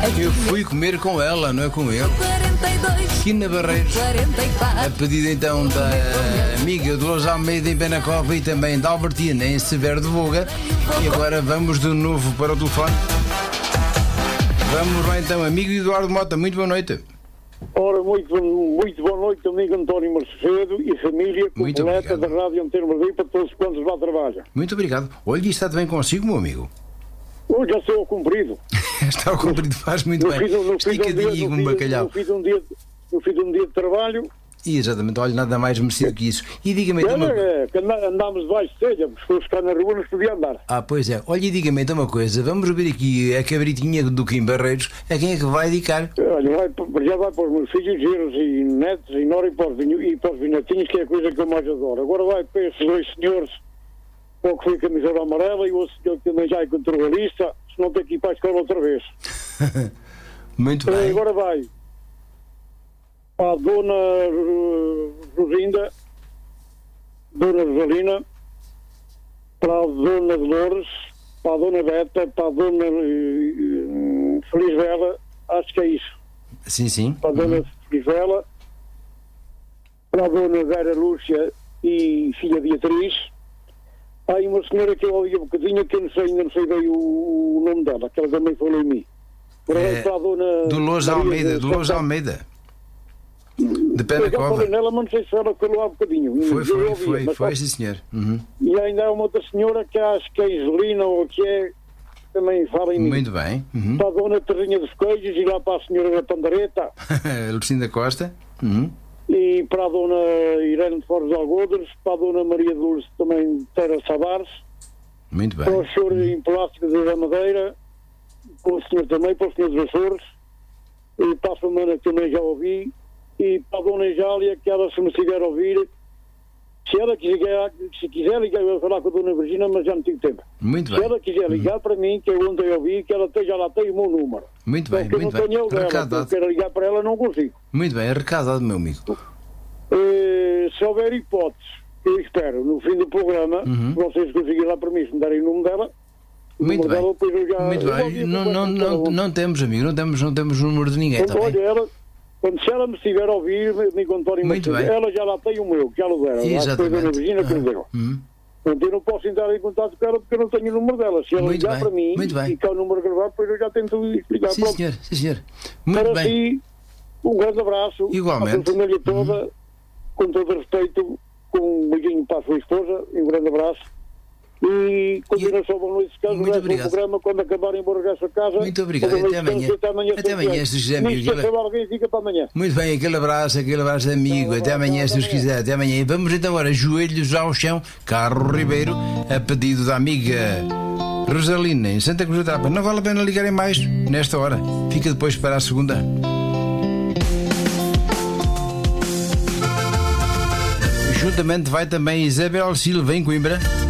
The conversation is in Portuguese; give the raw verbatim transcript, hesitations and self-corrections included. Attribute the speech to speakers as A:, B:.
A: Eu fui comer com ela, não é com ele. Aqui na Barreiros. A pedido então da amiga Dolores Almeida em Penacova e também da Albertina em Severo de Voga. E agora vamos de novo para o telefone. Vamos lá então, amigo Eduardo Mota, muito boa noite.
B: Ora, muito, muito boa noite, amigo António Mercedo e família completa da Rádio Antena Madrid para todos quantos lá trabalham.
A: Muito obrigado. Olha, está bem consigo, meu amigo?
B: Hoje já estou ao comprido.
A: Está ao comprido, faz muito bem. Esticadinho com um bacalhau.
B: Eu fiz um dia, eu fiz um dia de trabalho.
A: Exatamente, olha, nada mais merecido que isso. E diga-me então. Uma...
B: É, que andámos debaixo de telha, porque se fosse ficar na rua não se podia andar.
A: Ah, pois é. Olha, e diga-me então uma coisa. Vamos ouvir aqui a cabritinha do Kim Barreiros. A quem é que vai dedicar?
B: Olha, vai, já vai para os meus filhos, genros e netos e nora e para os, e para os vinhetinhos, que é a coisa que eu mais adoro. Agora vai para esses dois senhores, o que foi a camisola amarela e o outro senhor que também já é controverista, se não tem que ir para a escola outra vez.
A: Muito bem.
B: Agora vai para a dona Rosinda, dona Rosalina, para a dona Dolores, para a dona Beta, para a dona uh, Feliz Vela, acho que é isso.
A: Sim, sim.
B: Para a dona uhum. Feliz Vela, para a dona Vera Lúcia e filha Beatriz. Há aí uma senhora que eu ouvi um bocadinho, que eu não sei, ainda não sei bem o, o nome dela, que ela também falou em mim. Para,
A: é,
B: para a dona
A: Dolores Almeida, Dolores Almeida. De Penacova.
B: Eu já falei nela, mas não sei se ela falou há um bocadinho.
A: Foi, foi,
B: ouvia,
A: foi,
B: mas,
A: foi, sim senhor. Uhum.
B: E ainda há uma outra senhora que acho que é Isolina ou que é, também fala em mim.
A: Muito bem. Uhum.
B: Para a dona Terrinha dos Coelhos e lá para a senhora da Pandareta.
A: Lucinda Costa. Uhum.
B: E para a dona Irene de Foros Algodres, para a dona Maria de Lourdes também Terra Savares.
A: Muito bem.
B: Para o senhor em Plástico da Madeira, para o senhor também, para o senhor dos Açores, e para a semana que também já ouvi. E para a dona Jália, que ela se me estiver a ouvir, se ela quiser, se quiser ligar, eu vou falar com a dona Virgínia, mas já não tenho tempo.
A: Muito
B: se
A: bem.
B: Se ela quiser ligar uhum. para mim, que eu ontem ouvi, que ela já lá tem o meu número.
A: Muito bem,
B: porque
A: muito
B: eu não
A: bem.
B: tenho dela,
A: Recadado.
B: eu quero ligar para ela, não consigo.
A: Muito bem, recadado, meu amigo.
B: Uh, se houver hipóteses, eu espero, no fim do programa,
A: uhum.
B: se vocês conseguirem lá para mim, se me darem o número dela.
A: Muito bem.
B: Dela, eu já,
A: muito
B: eu
A: bem. Não, não, não, não temos, amigo, não temos, não temos o número de ninguém.
B: Então, olha, ela. Quando se ela me estiver a ouvir, amigo António Martins, ela já lá tem o meu, que já lo deram. Exatamente. Foi a dona Virgínia que me deu.
A: Uhum.
B: Então eu não posso entrar em contato com ela porque eu não tenho o número dela. Se ela
A: muito
B: ligar
A: bem.
B: para mim
A: muito bem.
B: e cá o número gravado, depois eu já tento explicar.
A: Sim, senhor. Sim, senhor. Muito
B: para
A: bem.
B: si, um grande abraço.
A: Igualmente.
B: A sua família toda,
A: uhum.
B: com todo respeito, com um beijinho para a sua esposa e um grande abraço. E continuação, boa noite, se caso
A: muito
B: obrigado. O programa, quando acabarem, vou regresso a casa.
A: Muito obrigado, até amanhã. Até amanhã, até amanhã se quiser, amigo.
B: Aquele... alguém fica para amanhã.
A: Muito bem, aquele abraço, aquele abraço, amigo. Até amanhã, se Deus quiser, até amanhã. E vamos então agora, joelhos ao chão, Carro Ribeiro, a pedido da amiga Rosalina, em Santa Cruz da Tapa. Não vale a pena ligarem mais nesta hora, fica depois para a segunda. Juntamente vai também Isabel Silva em Coimbra.